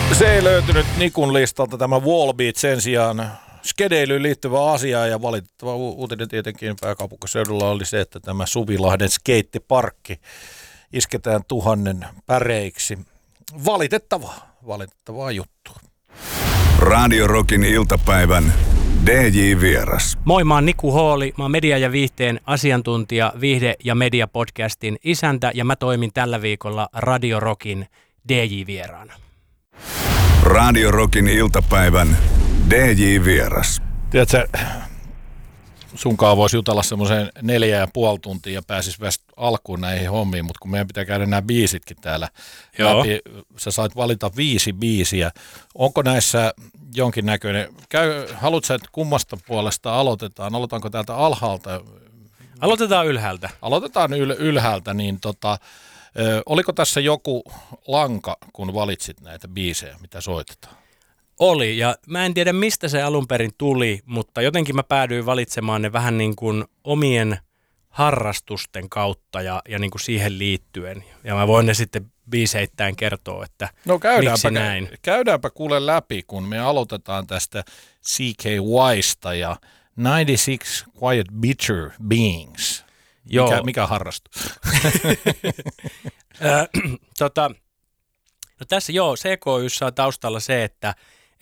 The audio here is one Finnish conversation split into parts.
Se ei löytynyt Nikun listalta tämä Wallbeat, sen sijaan skedeilyyn liittyvä asia, ja valitettava uutinen tietenkin pääkaupunkiseudulla oli se, että tämä Suvilahden skeittiparkki isketään 1000 päreiksi. Valitettavaa juttua. Radio Rockin iltapäivän DJ-vieras. Moi, mä oon Niku Hooli, mä oon media- ja viihteen asiantuntija, viihde- ja media-podcastin isäntä, ja mä toimin tällä viikolla Radio Rockin DJ-vieraana. Radio Rockin iltapäivän DJ-vieras. Tiedätkö, sunkaan voisi jutella semmoisen 4,5 tuntia ja pääsis vasta alkuun näihin hommiin, mutta kun meidän pitää käydä nämä biisitkin täällä läpi, sä sait valita 5 biisiä. Onko näissä jonkinnäköinen, haluatko, että kummasta puolesta aloitetaan? Aloitanko täältä alhaalta? Aloitetaan ylhäältä. Aloitetaan ylhäältä, niin oliko tässä joku lanka, kun valitsit näitä biisejä, mitä soitetaan? Oli, ja mä en tiedä mistä se alun perin tuli, mutta jotenkin mä päädyin valitsemaan ne vähän niin kuin omien harrastusten kautta ja niin kuin siihen liittyen. Ja mä voin ne sitten biiseittäin kertoa, että miksi näin. Käydäänpä kuule läpi, kun me aloitetaan tästä CKYsta ja 96 Quiet Bitter Beings. Mikä harrastus? No tässä CKYssä on taustalla se, että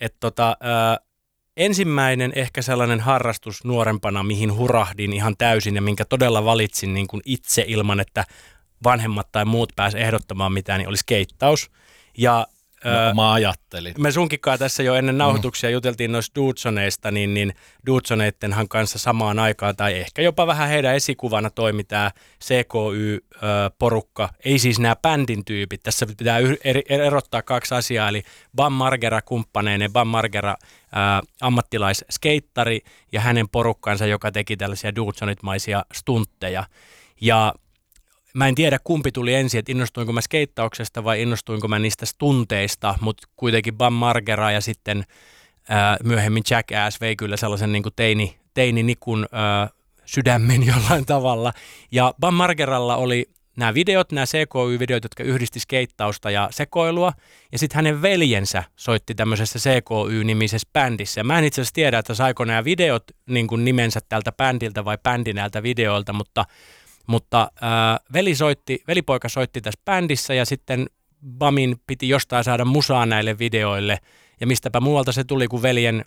ensimmäinen ehkä sellainen harrastus nuorempana, mihin hurahdin ihan täysin ja minkä todella valitsin niin kuin itse ilman, että vanhemmat tai muut pääsivät ehdottamaan mitään, niin oli skeittaus. Ja mä ajattelin. Me sunkikaan tässä jo ennen nauhoituksia juteltiin noista Dudesoneista, niin Dudesoneittenhan kanssa samaan aikaan, tai ehkä jopa vähän heidän esikuvana toimi tämä CKY-porukka. Ei siis nämä bändin tyypit. Tässä pitää erottaa 2 asiaa, eli Bam Margera kumppaneinen, Bam Margera ammattilaisskeittari ja hänen porukkansa, joka teki tällaisia Dudesonit-maisia stuntteja. Ja mä en tiedä kumpi tuli ensin, että innostuinko mä skeittauksesta vai innostuinko mä niistä stunteista, mutta kuitenkin Bam Margera ja sitten myöhemmin Jackass vei kyllä sellaisen niin kuin teini Nikun sydämen jollain tavalla. Ja Bam Margeralla oli nämä videot, nämä CKY-videot, jotka yhdisti skeittausta ja sekoilua, ja sitten hänen veljensä soitti tämmöisessä CKY-nimisessä bändissä. Ja mä en itse asiassa tiedä, että saiko nämä videot niin kuin nimensä tältä bändiltä vai bändi näiltä videoilta, mutta velipoika soitti tässä bändissä ja sitten Bamin piti jostain saada musaa näille videoille. Ja mistäpä muualta se tuli kuin veljen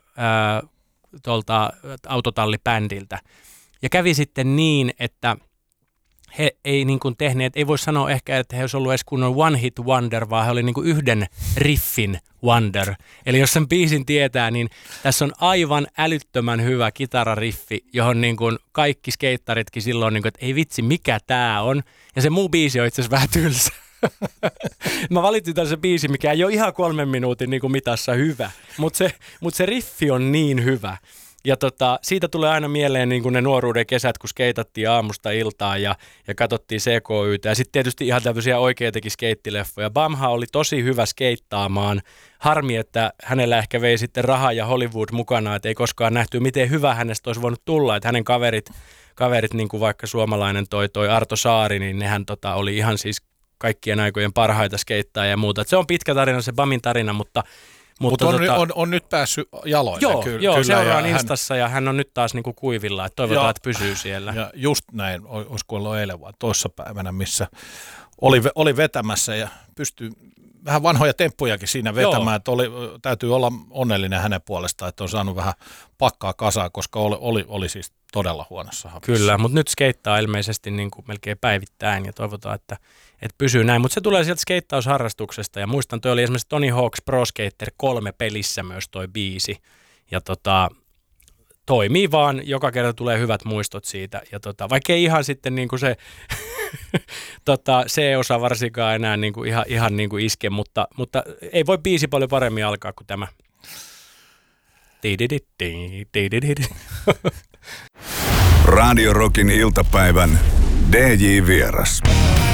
tuolta autotallibändiltä. Ja kävi sitten niin, että he ei niin kuin tehneet, ei voi sanoa ehkä, että he olisi ollut edes kunnon one hit wonder, vaan he oli niin kuin yhden riffin wonder. Eli jos sen biisin tietää, niin tässä on aivan älyttömän hyvä kitarariffi, johon niin kuin kaikki skeittaritkin silloin, niin kuin, että ei vitsi, mikä tää on. Ja se muu biisi on itse asiassa vähän tylsä. Mä valitsin tällaisen biisin, mikä ei ole ihan 3 minuutin niin kuin mitassa hyvä, mutta se riffi on niin hyvä. Ja siitä tulee aina mieleen niin kuin ne nuoruuden kesät, kun skeitattiin aamusta iltaan ja katsottiin CKYtä. Ja sitten tietysti ihan tämmöisiä oikeitakin skeittileffoja. Bamha oli tosi hyvä skeittaamaan. Harmi, että hänellä ehkä vei sitten raha ja Hollywood mukana, että ei koskaan nähty, miten hyvä hänestä olisi voinut tulla. Että hänen kaverit niin kuin vaikka suomalainen toi Arto Saari, niin nehän oli ihan siis kaikkien aikojen parhaita skeittajia ja muuta. Et se on pitkä tarina, se Bamin tarina, mutta on nyt päässyt jaloille. Joo, seuraan Instassa ja hän on nyt taas niinku kuivilla, että toivotaan, että pysyy siellä. Ja just näin, olisiko ollut eilen vai toissapäivänä, missä oli vetämässä ja pystyy vähän vanhoja temppujakin siinä vetämään, että täytyy olla onnellinen hänen puolestaan, että on saanut vähän pakkaa kasaan, koska oli siis todella huonossa hapissa. Kyllä, mutta nyt skeittaa ilmeisesti niin kuin melkein päivittäin ja toivotaan, että pysyy näin. Mutta se tulee sieltä skeittausharrastuksesta ja muistan, toi oli esimerkiksi Tony Hawk's Pro Skater 3 pelissä myös toi biisi. Ja toimii vaan, joka kerta tulee hyvät muistot siitä. Ja vaikka ei ihan sitten niin kuin se C-osa varsinkaan enää niin kuin ihan niin kuin iske, mutta ei voi biisi paljon paremmin alkaa kuin tämä. Radio Rockin iltapäivän DJ-vieras.